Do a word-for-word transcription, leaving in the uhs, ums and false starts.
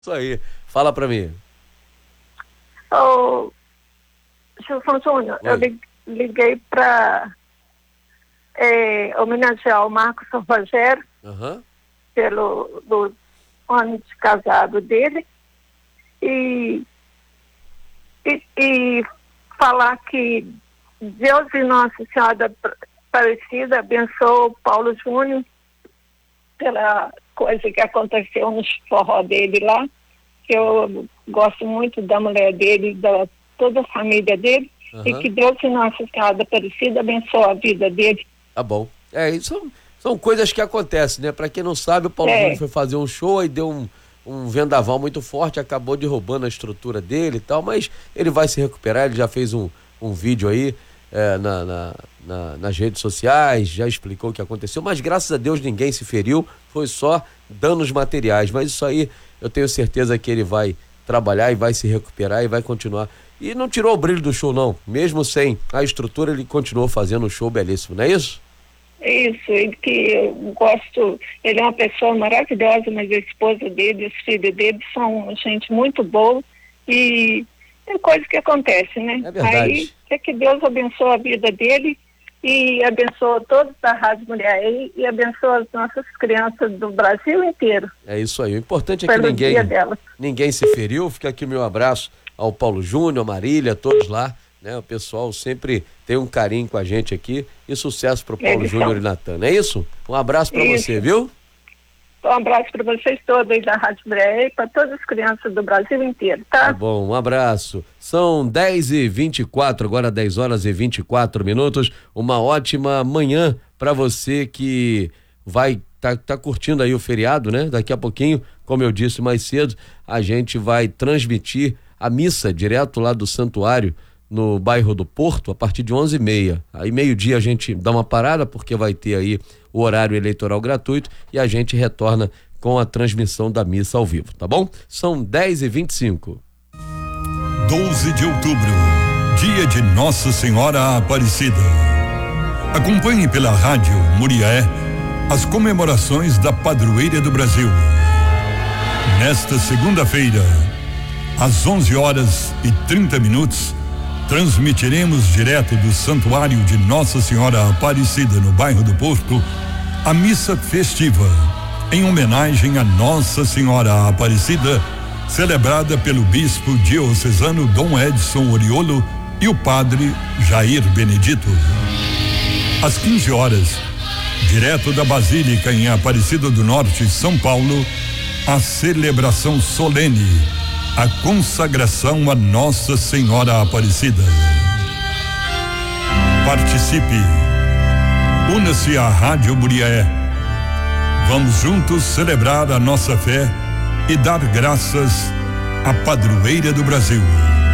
Isso aí, fala pra mim. Ô, Gilson Júnior, eu liguei para é, homenagear o Marcos São Rogério, uhum. pelo do ano de casado dele, e, e, e falar que Deus e Nossa Senhora Aparecida abençoou o Paulo Júnior pela coisa que aconteceu no forró dele lá, que eu gosto muito da mulher dele, da toda a família dele, uhum. E que Deus e Nossa Senhora Aparecida abençoe a vida dele. Tá bom. É, isso são coisas que acontecem, né? Pra quem não sabe, o Paulo é. Júnior foi fazer um show e deu um, um vendaval muito forte, acabou derrubando a estrutura dele e tal, mas ele vai se recuperar, ele já fez um, um vídeo aí é, na, na, na, nas redes sociais, já explicou o que aconteceu, mas graças a Deus ninguém se feriu, foi só danos materiais, mas isso aí eu tenho certeza que ele vai trabalhar e vai se recuperar e vai continuar. E não tirou o brilho do show não, mesmo sem a estrutura ele continuou fazendo um show belíssimo, não é isso? Isso, ele que eu gosto, ele é uma pessoa maravilhosa, mas a esposa dele, os filhos dele são gente muito boa e é coisa que acontece, né? É verdade. Aí é que Deus abençoe a vida dele e abençoa todos da Rádio Mulher aí e abençoa as nossas crianças do Brasil inteiro. É isso aí, o importante é que ninguém, ninguém se feriu. Fica aqui o meu abraço ao Paulo Júnior, Marília, todos lá, né? O pessoal sempre tem um carinho com a gente aqui e sucesso pro Paulo Júnior e Natan, é isso? Um abraço para você, viu? Um abraço para vocês todos aí da Rádio Mulher e para todas as crianças do Brasil inteiro, tá? Tá bom, um abraço. São dez e vinte e quatro, agora dez horas e vinte e quatro minutos. Uma ótima manhã para você que vai tá, tá curtindo aí o feriado, né? Daqui a pouquinho, como eu disse mais cedo, a gente vai transmitir a missa direto lá do santuário no bairro do Porto, a partir de onze e meia. Aí meio-dia a gente dá uma parada, porque vai ter aí o horário eleitoral gratuito e a gente retorna com a transmissão da missa ao vivo, tá bom? São dez e vinte e cinco. doze de outubro, dia de Nossa Senhora Aparecida. Acompanhe pela rádio Muriaé as comemorações da Padroeira do Brasil. Nesta segunda-feira, às onze horas e trinta minutos, transmitiremos direto do Santuário de Nossa Senhora Aparecida, no bairro do Porto, a missa festiva, em homenagem a Nossa Senhora Aparecida, celebrada pelo bispo diocesano Dom Edson Oriolo e o padre Jair Benedito. Às quinze horas, direto da Basílica em Aparecida do Norte, São Paulo, a celebração solene, a consagração a Nossa Senhora Aparecida. Participe, una-se à Rádio Muriaé. Vamos juntos celebrar a nossa fé e dar graças à Padroeira do Brasil.